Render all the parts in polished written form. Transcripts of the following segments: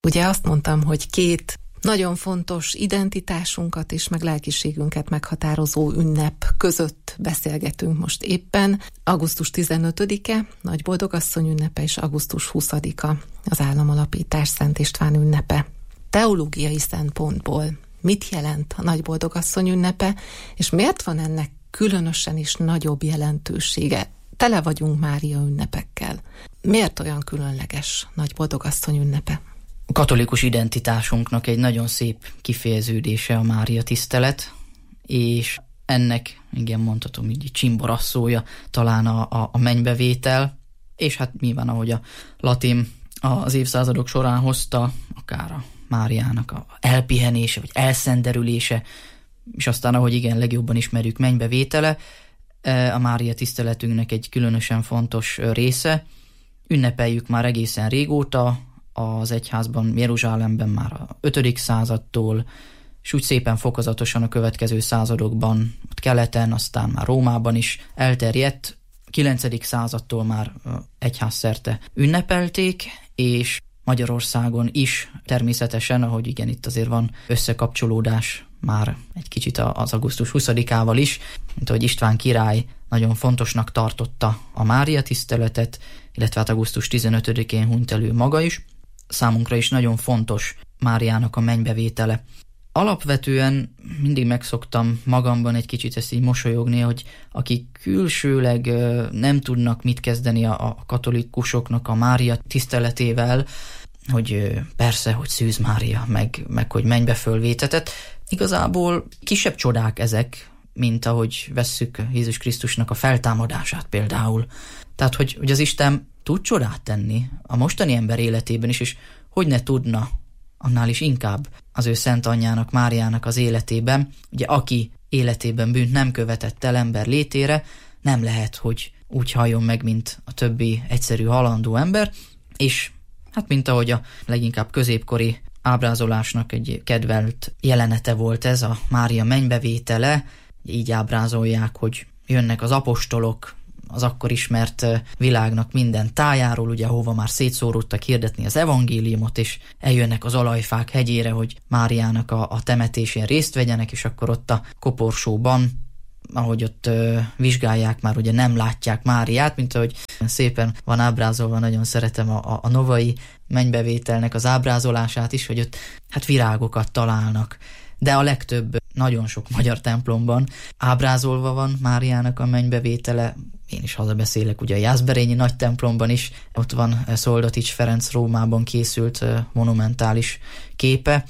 Ugye azt mondtam, hogy két nagyon fontos identitásunkat és meg lelkiségünket meghatározó ünnep között beszélgetünk most éppen. Augusztus 15-e, Nagyboldogasszony ünnepe, és augusztus 20-a az államalapítás Szent István ünnepe. Teológiai szempontból mit jelent a Nagyboldogasszony ünnepe, és miért van ennek különösen is nagyobb jelentősége? Tele vagyunk Mária ünnepekkel. Miért olyan különleges Nagyboldogasszony ünnepe? A katolikus identitásunknak egy nagyon szép kifejeződése a Mária tisztelet, és ennek, igen, mondhatom így, csimborasszója talán a mennybevétel, és hát nyilván, ahogy a latin az évszázadok során hozta, akár a Máriának a elpihenése, vagy elszenderülése, és aztán, ahogy igen, legjobban ismerjük, mennybevétele, a Mária tiszteletünknek egy különösen fontos része. Ünnepeljük már egészen régóta, az egyházban, Jeruzsálemben már a 5. századtól, és úgy szépen fokozatosan a következő századokban, ott keleten, aztán már Rómában is elterjedt. 9. századtól már egyházszerte ünnepelték, és Magyarországon is természetesen, ahogy igen, itt azért van összekapcsolódás már egy kicsit az augusztus 20-ával is, mint ahogy István király nagyon fontosnak tartotta a Mária tiszteletet, illetve hát augusztus 15-én hunyt elő maga is. Számunkra is nagyon fontos Máriának a mennybevétele. Alapvetően mindig megszoktam magamban egy kicsit ezt így mosolyogni, hogy akik külsőleg nem tudnak mit kezdeni a katolikusoknak a Mária tiszteletével, hogy persze, hogy Szűz Mária, meg hogy mennybe fölvétetett. Igazából kisebb csodák ezek, mint ahogy vesszük Jézus Krisztusnak a feltámadását például. Tehát, hogy az Isten tud csodát tenni a mostani ember életében is, és hogy ne tudna, annál is inkább az ő szent anyjának, Máriának az életében. Ugye aki életében bűnt nem követett el ember létére, nem lehet, hogy úgy halljon meg, mint a többi egyszerű halandó ember, és hát mint ahogy a leginkább középkori ábrázolásnak egy kedvelt jelenete volt ez, a Mária mennybevétele, így ábrázolják, hogy jönnek az apostolok az akkor ismert világnak minden tájáról, ugye ahova már szétszóródtak hirdetni az evangéliumot, és eljönnek az olajfák hegyére, hogy Máriának a temetésén részt vegyenek, és akkor ott a koporsóban, ahogy ott vizsgálják, már ugye nem látják Máriát, mint ahogy szépen van ábrázolva, nagyon szeretem a novai mennybevételnek az ábrázolását is, hogy ott hát virágokat találnak. De a legtöbb, nagyon sok magyar templomban ábrázolva van Máriának a mennybevétele. Én is hazabeszélek, ugye a Jászberényi nagy templomban is, ott van Szoldatics Ferenc Rómában készült monumentális képe,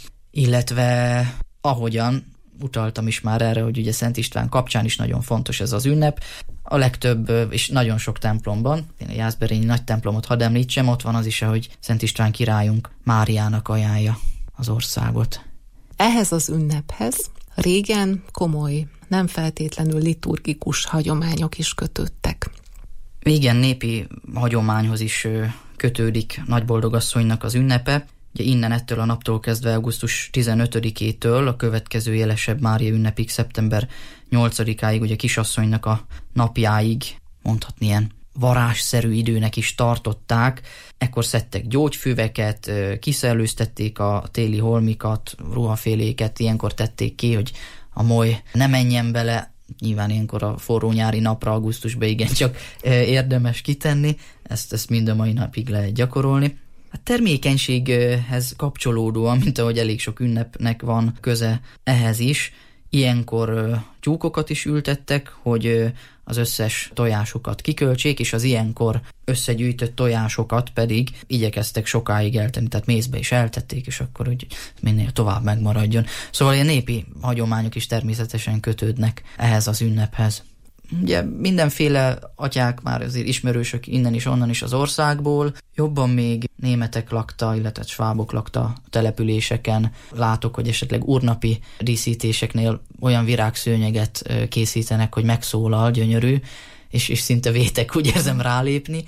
illetve ahogyan utaltam is már erre, hogy ugye Szent István kapcsán is nagyon fontos ez az ünnep. A legtöbb és nagyon sok templomban, én a Jászberényi nagy templomot hadd említsem, ott van az is, hogy Szent István királyunk Máriának ajánlja az országot. Ehhez az ünnephez régen komoly, nem feltétlenül liturgikus hagyományok is kötődtek. Igen, népi hagyományhoz is kötődik Nagyboldogasszonynak az ünnepe. Ugye innen ettől a naptól kezdve augusztus 15-től a következő jelesebb Mária ünnepig, szeptember 8-áig, ugye Kisasszonynak a napjáig, mondhatni ilyen varázsszerű időnek is tartották. Ekkor szedtek gyógyfüveket, kiszellőztették a téli holmikat, ruhaféléket, ilyenkor tették ki, hogy a moly ne menjen bele. Nyilván ilyenkor a forró nyári napra, augusztusban igencsak érdemes kitenni, ezt mind a mai napig lehet gyakorolni. A termékenységhez kapcsolódóan, mint ahogy elég sok ünnepnek van köze ehhez is, ilyenkor tyúkokat is ültettek, hogy az összes tojásokat kiköltsék, és az ilyenkor összegyűjtött tojásokat pedig igyekeztek sokáig eltenni, tehát mézbe is eltették, és akkor hogy minél tovább megmaradjon. Szóval ilyen népi hagyományok is természetesen kötődnek ehhez az ünnephez. Ugye mindenféle atyák már azért ismerősök innen is, onnan is az országból, jobban még németek lakta, illetve svábok lakta a településeken. Látok, hogy esetleg úrnapi díszítéseknél olyan virágszőnyeget készítenek, hogy megszólal, gyönyörű, és szinte vétek, úgy érzem rálépni,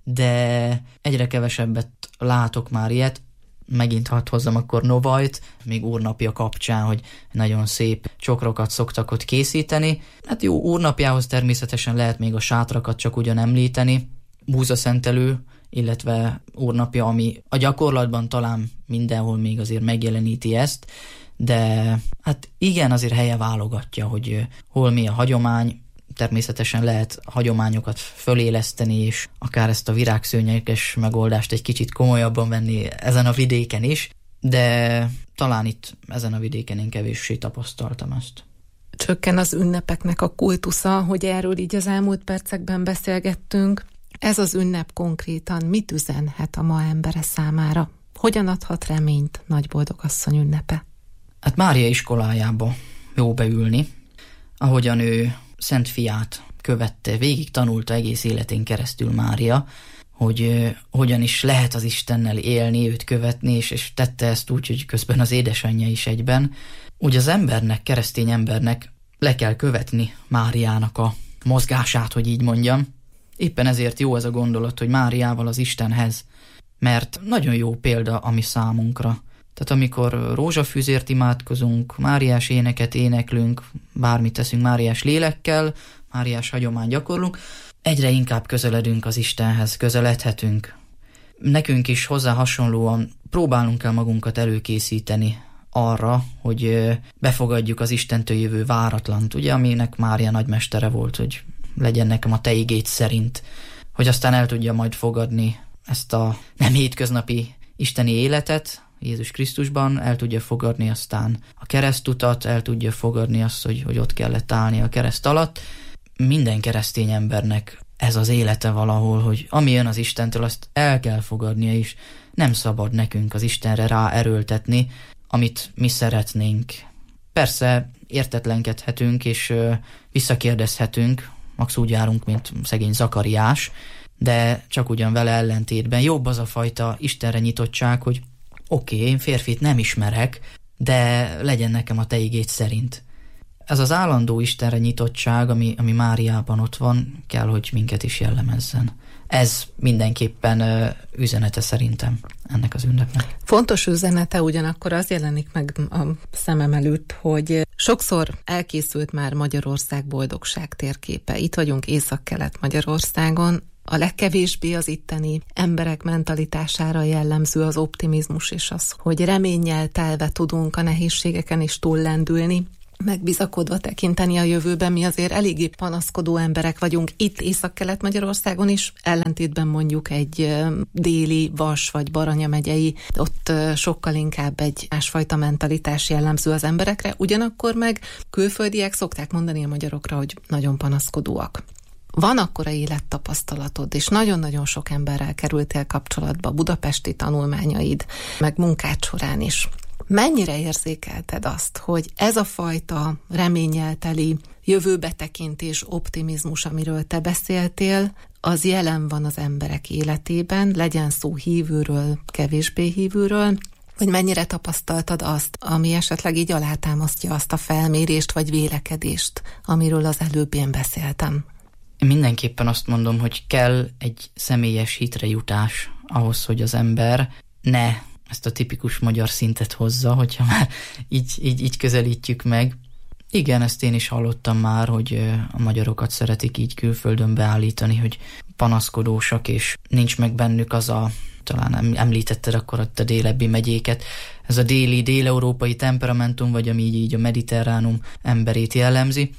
de egyre kevesebbet látok már ilyet. Megint hadd hozzam akkor Novajt, még úrnapja kapcsán, hogy nagyon szép csokrokat szoktak ott készíteni. Hát jó, úrnapjához természetesen lehet még a sátrakat csak ugyan említeni. Búzaszentelő illetve úrnapja, ami a gyakorlatban talán mindenhol még azért megjeleníti ezt, de hát igen, azért helye válogatja, hogy hol mi a hagyomány. Természetesen lehet hagyományokat föléleszteni, és akár ezt a virágszőnyeges megoldást egy kicsit komolyabban venni ezen a vidéken is, de talán itt ezen a vidéken én kevéssé tapasztaltam ezt. Csökken az ünnepeknek a kultusza, hogy erről így az elmúlt percekben beszélgettünk. Ez az ünnep konkrétan mit üzenhet a ma embere számára? Hogyan adhat reményt Nagyboldogasszony ünnepe? Hát Mária iskolájába jó beülni, ahogyan ő Szent Fiát követte, végig tanulta egész életén keresztül Mária, hogy hogyan is lehet az Istennel élni, őt követni, és tette ezt úgy, hogy közben az édesanyja is egyben. Úgy az embernek, keresztény embernek le kell követni Máriának a mozgását, hogy így mondjam. Éppen ezért jó ez a gondolat, hogy Máriával az Istenhez, mert nagyon jó példa a mi számunkra. Tehát amikor rózsafűzért imádkozunk, Máriás éneket éneklünk, bármit teszünk Máriás lélekkel, Máriás hagyományt gyakorlunk, egyre inkább közeledünk az Istenhez, közeledhetünk. Nekünk is hozzá hasonlóan próbálnunk kell magunkat előkészíteni arra, hogy befogadjuk az Istentől jövő váratlant, ugye, aminek Mária nagymestere volt, hogy legyen nekem a te igéd szerint, hogy aztán el tudja majd fogadni ezt a nem hétköznapi isteni életet Jézus Krisztusban, el tudja fogadni aztán a keresztutat, el tudja fogadni azt, hogy ott kellett állni a kereszt alatt. Minden keresztény embernek ez az élete valahol, hogy ami jön az Istentől, azt el kell fogadnia is. Nem szabad nekünk az Istenre ráerőltetni, amit mi szeretnénk. Persze értetlenkedhetünk, és visszakérdezhetünk, max úgy járunk, mint szegény Zakariás, de csak ugyan vele ellentétben jobb az a fajta Istenre nyitottság, hogy oké, én férfit nem ismerek, de legyen nekem a te igéd szerint. Ez az állandó Istenre nyitottság, ami Máriában ott van, kell, hogy minket is jellemezzen. Ez mindenképpen üzenete szerintem ennek az ünnepnek. Fontos üzenete, ugyanakkor az jelenik meg a szemem előtt, hogy sokszor elkészült már Magyarország boldogság térképe. Itt vagyunk Észak-Kelet-Magyarországon. A legkevésbé az itteni emberek mentalitására jellemző az optimizmus és az, hogy reménnyel telve tudunk a nehézségeken is túllendülni, megbizakodva tekinteni a jövőben. Mi azért eléggé panaszkodó emberek vagyunk itt Észak-Kelet-Magyarországon is, ellentétben mondjuk egy déli, Vas vagy Baranya megyei, ott sokkal inkább egy másfajta mentalitás jellemző az emberekre, ugyanakkor meg külföldiek szokták mondani a magyarokra, hogy nagyon panaszkodóak. Van akkora élettapasztalatod, és nagyon-nagyon sok emberrel kerültél kapcsolatba budapesti tanulmányaid, meg munkád során is. Mennyire érzékelted azt, hogy ez a fajta reménnyel teli jövőbetekintés, optimizmus, amiről te beszéltél, az jelen van az emberek életében, legyen szó hívőről, kevésbé hívőről, vagy mennyire tapasztaltad azt, ami esetleg így alátámasztja azt a felmérést vagy vélekedést, amiről az előbb én beszéltem? Én mindenképpen azt mondom, hogy kell egy személyes hitrejutás ahhoz, hogy az ember ne ezt a tipikus magyar szintet hozza, hogyha már így közelítjük meg. Igen, ezt én is hallottam már, hogy a magyarokat szeretik így külföldön beállítani, hogy panaszkodósak, és nincs meg bennük az a, talán említetted akkor ott a délebbi megyéket, ez a dél-európai temperamentum, vagy ami így a mediterránum emberét jellemzi.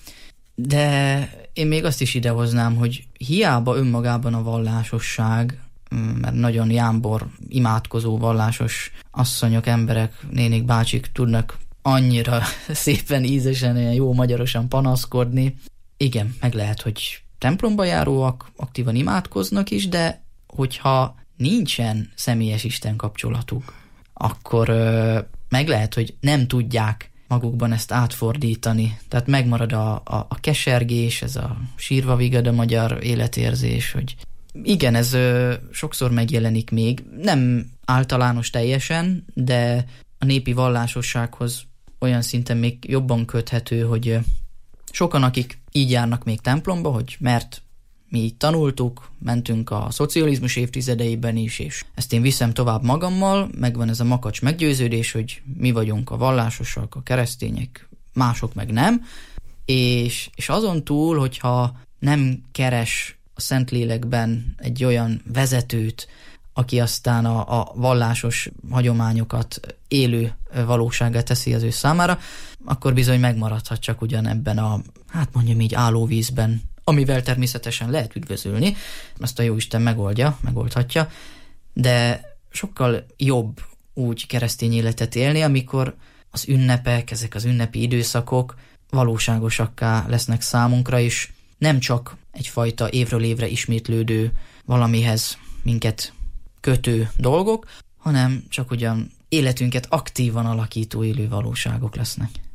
De én még azt is idehoznám, hogy hiába önmagában a vallásosság, mert nagyon jámbor, imádkozó, vallásos asszonyok, emberek, nénik, bácsik tudnak annyira szépen, ízesen, ilyen jó magyarosan panaszkodni. Igen, meg lehet, hogy templomba járóak, aktívan imádkoznak is, de hogyha nincsen személyes Isten kapcsolatuk, akkor meg lehet, hogy nem tudják magukban ezt átfordítani. Tehát megmarad a kesergés, ez a sírva vigad a magyar életérzés, hogy igen, ez sokszor megjelenik még, nem általános teljesen, de a népi vallásossághoz olyan szinten még jobban köthető, hogy sokan, akik így járnak még templomba, hogy mert mi így tanultuk, mentünk a szocializmus évtizedeiben is, és ezt én viszem tovább magammal, megvan ez a makacs meggyőződés, hogy mi vagyunk a vallásosak, a keresztények, mások meg nem, és azon túl, hogyha nem keres a Szentlélekben egy olyan vezetőt, aki aztán a vallásos hagyományokat élő valósággá teszi az ő számára, akkor bizony megmaradhat csak ugyanebben a, hát mondjam így, állóvízben, amivel természetesen lehet üdvözölni, azt a Jóisten megoldhatja, de sokkal jobb úgy keresztény életet élni, amikor az ünnepek, ezek az ünnepi időszakok valóságosakká lesznek számunkra, és nem csak egyfajta évről évre ismétlődő valamihez minket kötő dolgok, hanem csak ugyan életünket aktívan alakító élő valóságok lesznek.